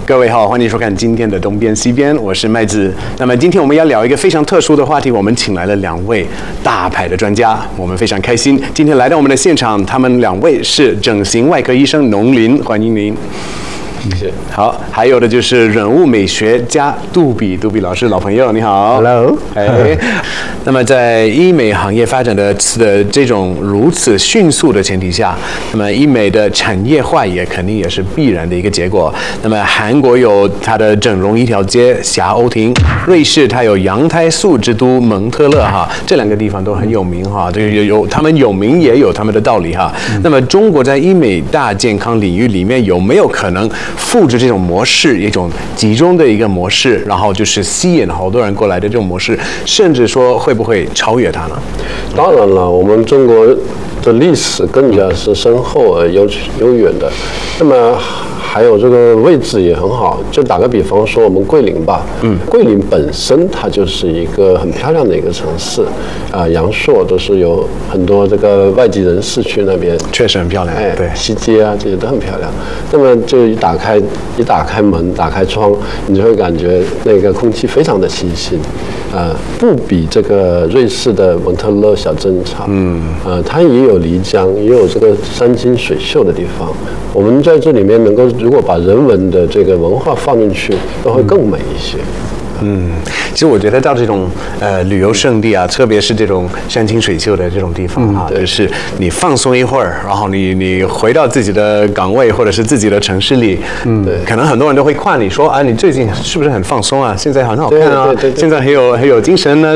各位好，欢迎收看今天的东边西边，我是麦子。那么今天我们要聊一个非常特殊的话题，我们请来了2位大牌的专家，我们非常开心，今天来到我们的现场，他们2位是整形外科医生农林，欢迎您。 谢谢。 好，还有的就是人物美学家杜比老师，老朋友，你好。 Hello。 那么在医美行业发展的这种如此迅速的前提下，那么医美的产业化也肯定也是必然的一个结果。那么韩国有它的整容一条街霞欧亭，瑞士它有羊胎素之都蒙特勒哈，这2个地方都很有名哈，这个有他们有名也有他们的道理哈。那么中国在医美大健康领域里面有没有可能复制这种模式，一种集中的一个模式，然后就是吸引好多人过来的这种模式，甚至说会不会超越它呢？ 当然了，我们中国的历史更加是深厚而悠远的，那么还有这个位置也很好。就打个比方说，我们桂林吧，桂林本身它就是一个很漂亮的一个城市，阳朔都是有很多这个外籍人士去那边， 确实很漂亮，对， 西街啊这些都很漂亮。那么就一打开门，打开窗，你就会感觉那个空气非常的清新，不比这个瑞士的蒙特勒小镇差，它也有漓江，也有这个山清水秀的地方。我们在这里面能够如果把人文的这个文化放进去，都会更美一些。 其实我觉得到这种旅游胜地啊，特别是这种山清水秀的这种地方啊，就是你放松一会儿，然后你回到自己的岗位或者是自己的城市里，可能很多人都会夸你说啊，你最近是不是很放松啊？现在很好看啊，现在很有精神呢，